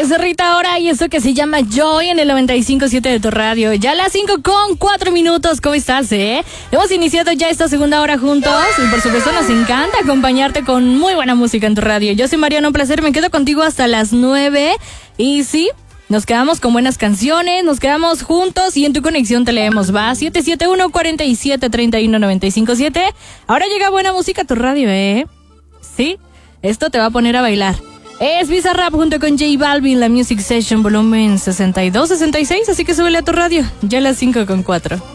es Rita Ora y esto que se llama Joy en el 95.7 de tu radio. Ya a las 5:04. ¿Cómo estás, Hemos iniciado ya esta segunda hora juntos y por supuesto nos encanta acompañarte con muy buena música en tu radio. Yo soy Mariana, un placer, me quedo contigo hasta las 9 y sí, nos quedamos con buenas canciones, nos quedamos juntos y en tu conexión te leemos. Va 771-4731-957. Ahora llega buena música a tu radio, Sí, esto te va a poner a bailar. Es Bizarrap junto con J Balvin, la Music Session volumen 62-66, así que súbele a tu radio, ya a las 5:04.